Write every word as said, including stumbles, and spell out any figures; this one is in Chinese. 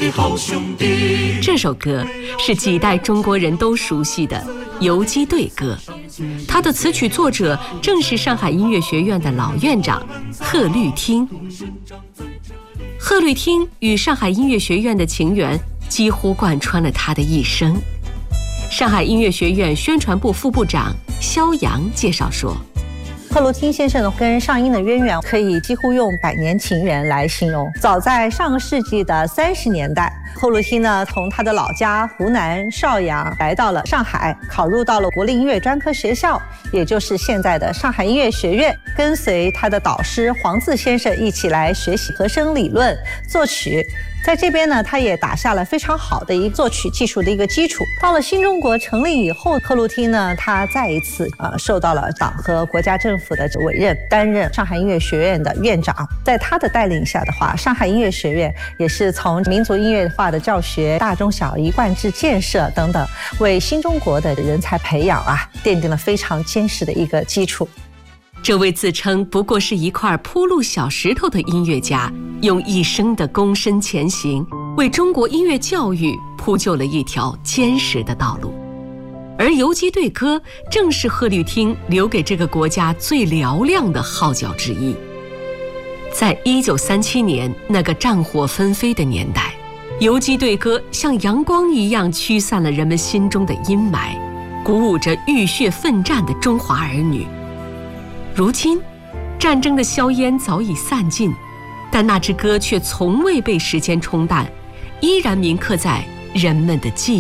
是好兄弟。 这首歌是几代中国人都熟悉的《游击队歌》，它的词曲作者正是上海音乐学院的老院长贺绿汀。贺绿汀与上海音乐学院的情缘几乎贯穿了他的一生。上海音乐学院宣传部副部长肖阳介绍说， 贺绿汀先生跟上音的渊源可以几乎用百年情缘来形容。早在上个世纪的三十年代，贺绿汀呢从他的老家湖南邵阳来到了上海，考入到了国立音乐专科学校，也就是现在的上海音乐学院，跟随他的导师黄自先生一起来学习和声理论、作曲。在这边呢，他也打下了非常好的一个作曲技术的一个基础。到了新中国成立以后，贺绿汀呢，他再一次呃受到了党和国家政府的委任，担任上海音乐学院的院长。在他的带领下的话，上海音乐学院也是从民族音乐化的教学、大中小一贯制建设等等，为新中国的人才培养啊，奠定了非常坚实的一个基础。 这位自称不过是一块铺路小石头的音乐家，用一生的躬身前行，为中国音乐教育铺就了一条坚实的道路。而游击队歌正是贺绿汀留给这个国家最嘹亮的号角之一。在一九三七年那个战火纷飞的年代，游击队歌像阳光一样驱散了人们心中的阴霾，鼓舞着浴血奋战的中华儿女。如今，战争的硝烟早已散尽，但那支歌却从未被时间冲淡，依然铭刻在人们的记忆。